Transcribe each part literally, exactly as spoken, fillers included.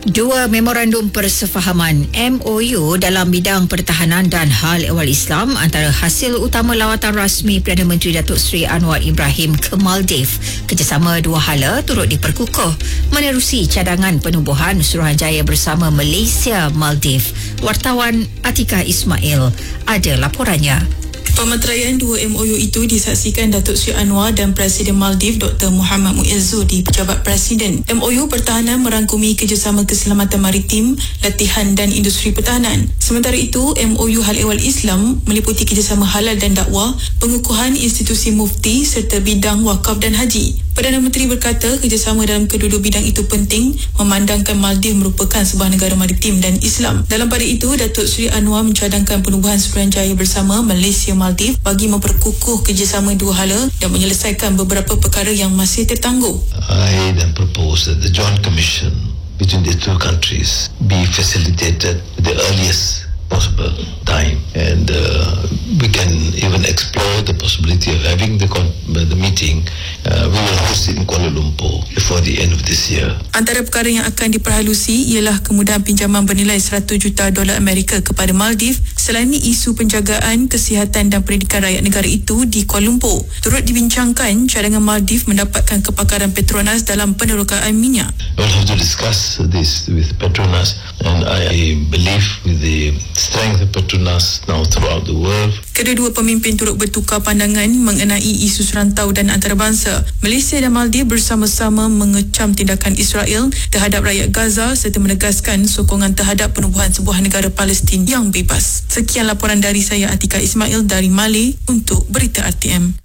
Dua memorandum persefahaman M O U dalam bidang pertahanan dan hal ehwal Islam antara hasil utama lawatan rasmi Perdana Menteri Datuk Seri Anwar Ibrahim ke Maldives. Kerjasama dua hala turut diperkukuh menerusi cadangan penubuhan Suruhanjaya bersama Malaysia Maldives. Wartawan Atikah Ismail ada laporannya. Pemeteraian dua M O U itu disaksikan Datuk Seri Anwar dan Presiden Maldives Doktor Muhammad Muizzu di Pejabat Presiden. M O U Pertahanan merangkumi kerjasama keselamatan maritim, latihan dan industri pertahanan. Sementara itu, M O U Hal Ehwal Islam meliputi kerjasama halal dan dakwah, pengukuhan institusi mufti serta bidang wakaf dan haji. Perdana Menteri berkata kerjasama dalam kedua-dua bidang itu penting memandangkan Maldives merupakan sebuah negara maritim dan Islam. Dalam pada itu, Datuk Seri Anwar mencadangkan penubuhan Suruhanjaya bersama Malaysia Maldives bagi memperkukuh kerjasama dua hala dan menyelesaikan beberapa perkara yang masih tertangguh. I then propose that the joint commission between the two countries be facilitated at the earliest possible time, and uh, we can even explore the possibility of having the con- the meeting. Uh, we will host it in Kuala Lumpur before the end of this year. Antara perkara yang akan diperhalusi ialah kemudahan pinjaman bernilai seratus juta dolar Amerika kepada Maldives. Selain ini, isu penjagaan, kesihatan dan pendidikan rakyat negara itu di Kuala Lumpur. Turut dibincangkan cadangan Maldives mendapatkan kepakaran Petronas dalam penerokaan minyak. We'll have to discuss this with Petronas, and I believe with the strength of Petronas now throughout the world. Kedua-dua pemimpin turut bertukar pandangan mengenai isu serantau dan antarabangsa. Malaysia dan Maldives bersama-sama mengecam tindakan Israel terhadap rakyat Gaza serta menegaskan sokongan terhadap penubuhan sebuah negara Palestin yang bebas. Sekian laporan dari saya Atikah Ismail dari Malay untuk Berita R T M.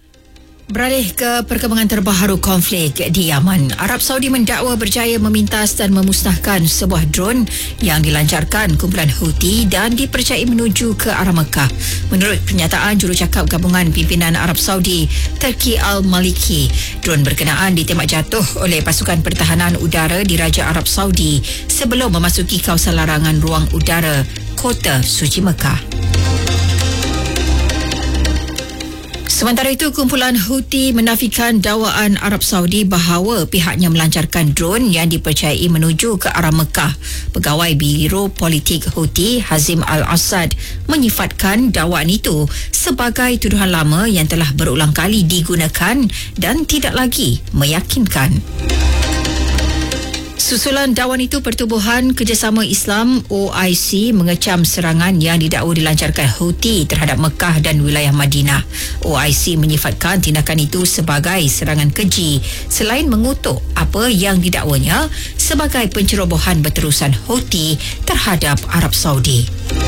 Beralih ke perkembangan terbaru konflik di Yaman. Arab Saudi mendakwa berjaya memintas dan memusnahkan sebuah drone yang dilancarkan kumpulan Houthi dan dipercayai menuju ke arah Mekah. Menurut pernyataan jurucakap gabungan pimpinan Arab Saudi, Turki Al-Maliki, drone berkenaan ditembak jatuh oleh pasukan pertahanan udara di Raja Arab Saudi sebelum memasuki kawasan larangan ruang udara Kota Suci Mekah. Sementara itu, kumpulan Houthi menafikan dakwaan Arab Saudi bahawa pihaknya melancarkan drone yang dipercayai menuju ke arah Mekah. Pegawai Biro Politik Houthi, Hazim Al-Assad, menyifatkan dakwaan itu sebagai tuduhan lama yang telah berulang kali digunakan dan tidak lagi meyakinkan. Susulan dakwaan itu, Pertubuhan Kerjasama Islam O I C mengecam serangan yang didakwa dilancarkan Houthi terhadap Mekah dan wilayah Madinah. O I C menyifatkan tindakan itu sebagai serangan keji selain mengutuk apa yang didakwanya sebagai pencerobohan berterusan Houthi terhadap Arab Saudi.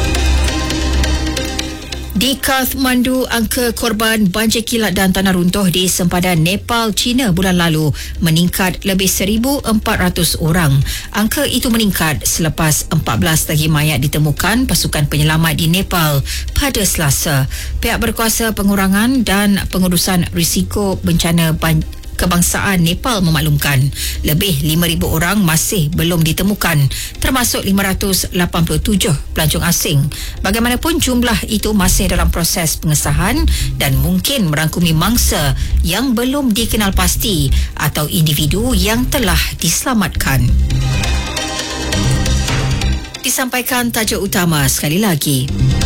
Di Kathmandu, angka korban banjir kilat dan tanah runtuh di sempadan Nepal, China bulan lalu meningkat lebih seribu empat ratus orang. Angka itu meningkat selepas empat belas lagi mayat ditemukan pasukan penyelamat di Nepal pada Selasa. Pihak berkuasa pengurangan dan pengurusan risiko bencana banjir Kebangsaan Nepal memaklumkan lebih lima ribu orang masih belum ditemukan, termasuk lima ratus lapan puluh tujuh pelancong asing. Bagaimanapun, jumlah itu masih dalam proses pengesahan dan mungkin merangkumi mangsa yang belum dikenal pasti atau individu yang telah diselamatkan. Disampaikan tajuk utama sekali lagi.